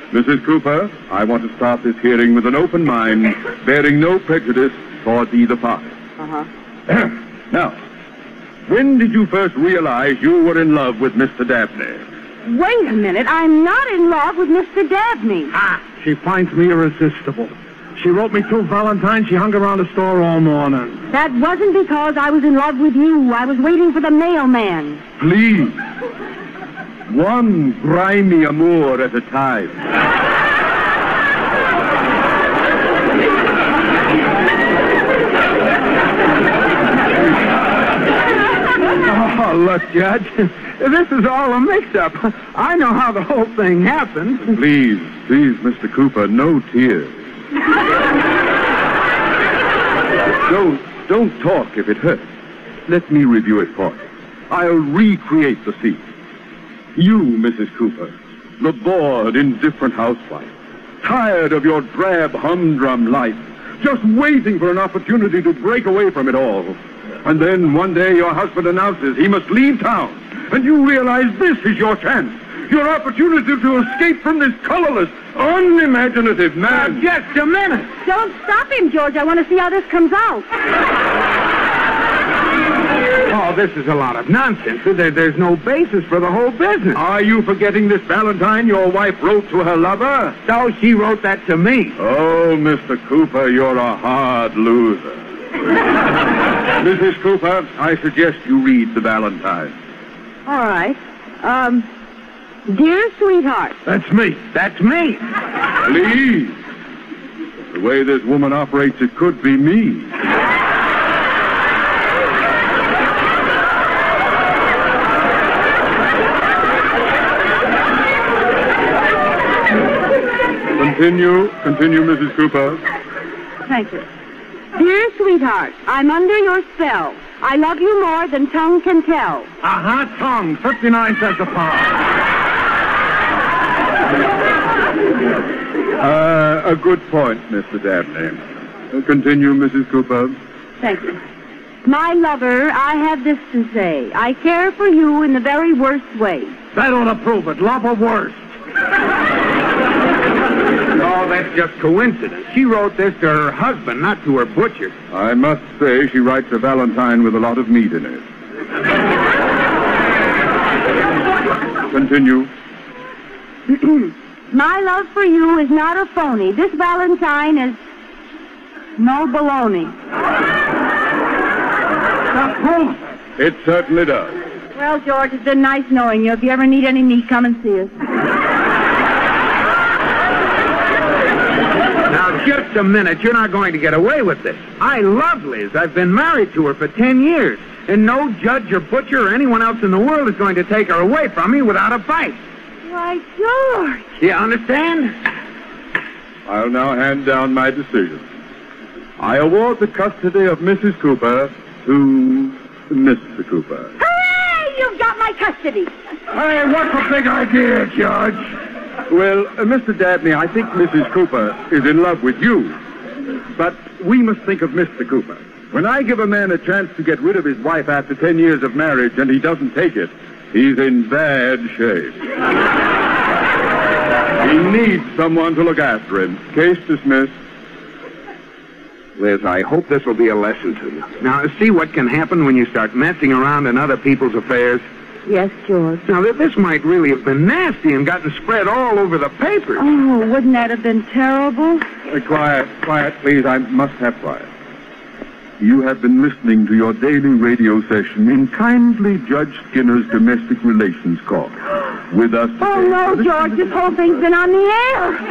Mrs. Cooper, I want to start this hearing with an open mind, bearing no prejudice towards either party. Uh-huh. Now, when did you first realize you were in love with Mr. Dabney? Wait a minute. I'm not in love with Mr. Dabney. She finds me irresistible. She wrote me 2 valentines. She hung around the store all morning. That wasn't because I was in love with you. I was waiting for the mailman. Please. One grimy amour at a time. Oh, look, Judge. This is all a mix-up. I know how the whole thing happened. Please, Mr. Cooper, no tears. Don't talk if it hurts. Let me review it for you. I'll recreate the scene. You, Mrs. Cooper, the bored, indifferent housewife, tired of your drab, humdrum life, just waiting for an opportunity to break away from it all. And then one day your husband announces he must leave town, and you realize this is your chance, your opportunity to escape from this colorless, unimaginative man. Just a minute. Don't stop him, George. I want to see how this comes out. Oh, this is a lot of nonsense. There's no basis for the whole business. Are you forgetting this valentine your wife wrote to her lover? No, she wrote that to me. Oh, Mr. Cooper, you're a hard loser. Mrs. Cooper, I suggest you read the valentine. All right. Dear sweetheart. That's me. That's me. Please. The way this woman operates, it could be me. Continue, Mrs. Cooper. Thank you. Dear sweetheart, I'm under your spell. I love you more than tongue can tell. Tongue, 59 cents a pound. A good point, Mr. Dabney. Continue, Mrs. Cooper. Thank you. My lover, I have this to say. I care for you in the very worst way. That ought to prove it. Love or worst. Oh, that's just coincidence. She wrote this to her husband, not to her butcher. I must say she writes a valentine with a lot of meat in it. Continue. My love for you is not a phony. This valentine is no baloney. That proves it. It certainly does. Well, George, it's been nice knowing you. If you ever need any meat, come and see us. Now, just a minute. You're not going to get away with this. I love Liz. I've been married to her for 10 years. And no judge or butcher or anyone else in the world is going to take her away from me without a fight. Why, George. You understand? I'll now hand down my decision. I award the custody of Mrs. Cooper to Mr. Cooper. Hooray! You've got my custody. Hey, what's the big idea, Judge? Well, Mr. Dabney, I think Mrs. Cooper is in love with you. But we must think of Mr. Cooper. When I give a man a chance to get rid of his wife after 10 years of marriage and he doesn't take it, he's in bad shape. He needs someone to look after him. Case dismissed. Liz, I hope this will be a lesson to you. Now, see what can happen when you start messing around in other people's affairs? Yes, George. Now, this might really have been nasty and gotten spread all over the papers. Oh, wouldn't that have been terrible? Quiet, please. I must have quiet. You have been listening to your daily radio session in kindly Judge Skinner's Domestic Relations Court. With us today... Oh, no, George. This whole thing's been on the air.